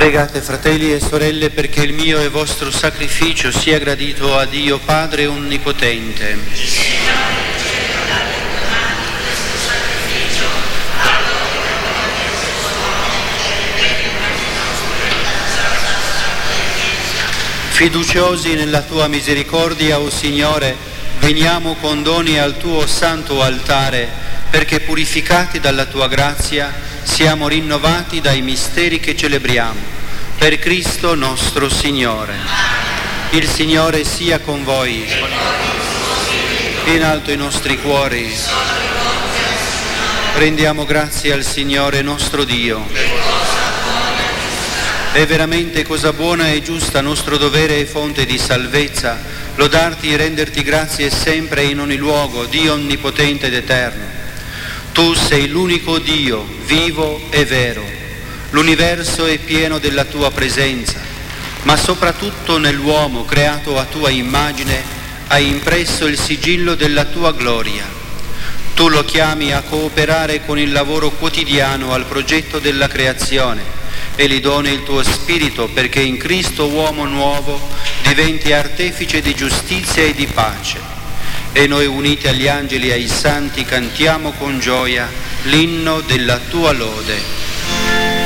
Pregate, fratelli e sorelle, perché il mio e vostro sacrificio sia gradito a Dio Padre Onnipotente. Fiduciosi nella tua misericordia, o Signore, veniamo con doni al tuo santo altare, perché purificati dalla tua grazia siamo rinnovati dai misteri che celebriamo. Per Cristo nostro Signore. Il Signore sia con voi. In alto i nostri cuori. Rendiamo grazie al Signore nostro Dio. È veramente cosa buona e giusta, nostro dovere e fonte di salvezza, lodarti e renderti grazie sempre e in ogni luogo, Dio onnipotente ed eterno. Tu sei l'unico Dio, vivo e vero. L'universo è pieno della tua presenza, ma soprattutto nell'uomo creato a tua immagine hai impresso il sigillo della tua gloria. Tu lo chiami a cooperare con il lavoro quotidiano al progetto della creazione e gli doni il tuo spirito perché in Cristo uomo nuovo diventi artefice di giustizia e di pace. E noi uniti agli angeli e ai santi cantiamo con gioia l'inno della tua lode.